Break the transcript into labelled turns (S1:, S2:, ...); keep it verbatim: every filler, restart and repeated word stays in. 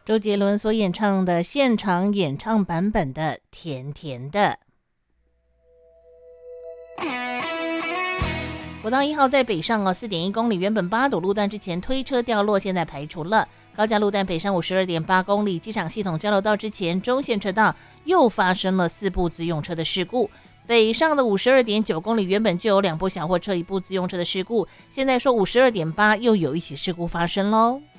S1: 周杰伦所演唱的现场演唱版本的《甜甜的》。国道一号在北上哦， 四点一公里，原本八堵路段之前推车掉落，现在排除了。高架路段北上 五十二点八公里，机场系统交流道之前中线车道又发生了四部自用车的事故。北上的 五十二点九公里，原本就有两部小货车一部自用车的事故，现在说 五十二点八又有一起事故发生咯。